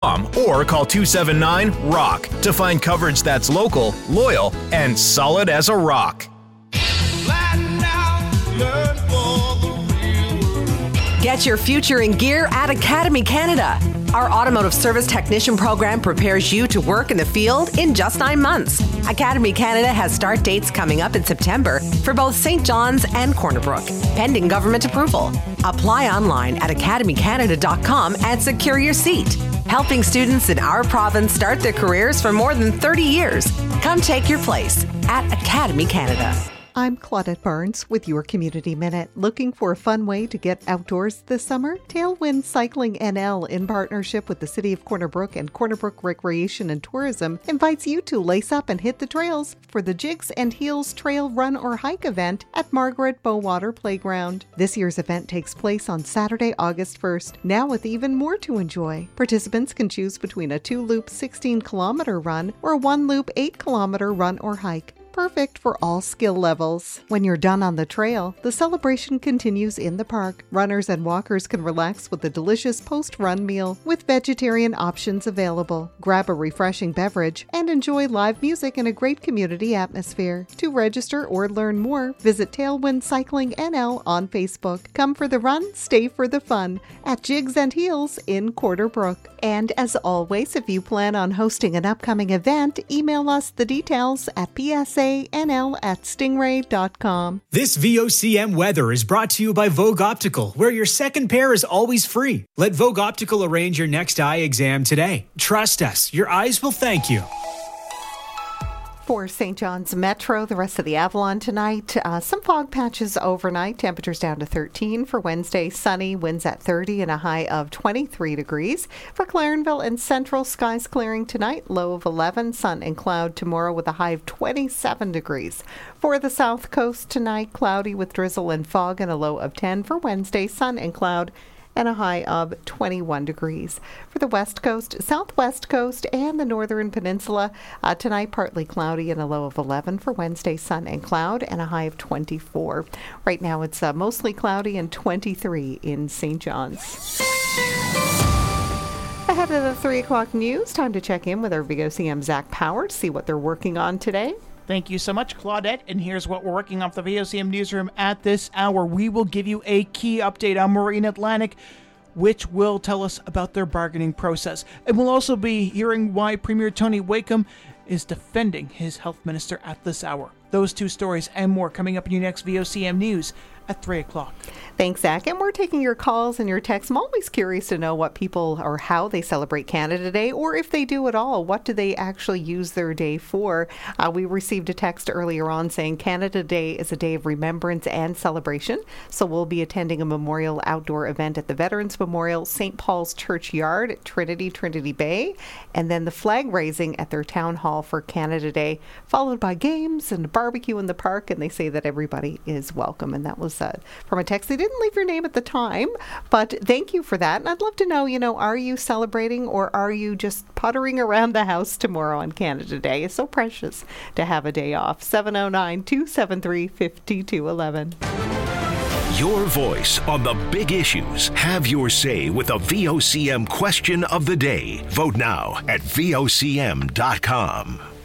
VOCAPCom or call 279-ROCK to find coverage that's local, loyal, and solid as a rock. Get your future in gear at Academy Canada. Our automotive service technician program prepares you to work in the field in just 9 months. Academy Canada has start dates coming up in September for both St. John's and Corner Brook, pending government approval. Apply online at academycanada.com and secure your seat. Helping students in our province start their careers for more than 30 years. Come take your place at Academy Canada. I'm Claudette Barnes with your Community Minute. Looking for a fun way to get outdoors this summer? Tailwind Cycling NL, in partnership with the City of Corner Brook and Corner Brook Recreation and Tourism, invites you to lace up and hit the trails for the Jigs and Heels Trail Run or Hike event at Margaret Bowater Playground. This year's event takes place on Saturday, August 1st, now with even more to enjoy. Participants can choose between a 2-loop 16-kilometer run or a 1-loop 8-kilometer run or hike. Perfect for all skill levels. When you're done on the trail, the celebration continues in the park. Runners and walkers can relax with a delicious post-run meal with vegetarian options available. Grab a refreshing beverage and enjoy live music in a great community atmosphere. To register or learn more, visit Tailwind Cycling NL on Facebook. Come for the run, stay for the fun at Jigs and Heels in Corner Brook. And as always, if you plan on hosting an upcoming event, email us the details at psanl@stingray.com. This VOCM weather is brought to you by Vogue Optical, where your second pair is always free. Let Vogue Optical arrange your next eye exam today. Trust us, your eyes will thank you. For St. John's Metro, the rest of the Avalon tonight, some fog patches overnight, temperatures down to 13. For Wednesday, sunny, winds at 30 and a high of 23 degrees. For Clarenville and Central, skies clearing tonight, low of 11, sun and cloud tomorrow with a high of 27 degrees. For the South Coast tonight, cloudy with drizzle and fog and a low of 10. For Wednesday, sun and cloud and a high of 21 degrees. For the West Coast, Southwest Coast, and the Northern Peninsula, tonight partly cloudy and a low of 11. For Wednesday, sun and cloud and a high of 24. Right now it's mostly cloudy and 23 in St. John's. Ahead of the 3 o'clock news, time to check in with our VOCM Zach Power to see what they're working on today. Thank you so much, Claudette. And here's what we're working off the VOCM newsroom at this hour. We will give you a key update on Marine Atlantic, which will tell us about their bargaining process. And we'll also be hearing why Premier Tony Wakeham is defending his health minister at this hour. Those 2 stories and more coming up in your next VOCM News at 3 o'clock. Thanks, Zach. And we're taking your calls and your texts. I'm always curious to know what people or how they celebrate Canada Day, or if they do at all, what do they actually use their day for? We received a text earlier on saying Canada Day is a day of remembrance and celebration. So we'll be attending a memorial outdoor event at the Veterans Memorial, St. Paul's Churchyard at Trinity Bay, and then the flag raising at their town hall for Canada Day, followed by games and a barbecue in the park. And they say that everybody is welcome. And that was from a text. They didn't leave your name at the time, but thank you for that. And I'd love to know, are you celebrating or are you just puttering around the house tomorrow on Canada Day? It's so precious to have a day off. 709-273-5211. Your voice on the big issues. Have your say with a VOCM question of the day. Vote now at VOCM.com.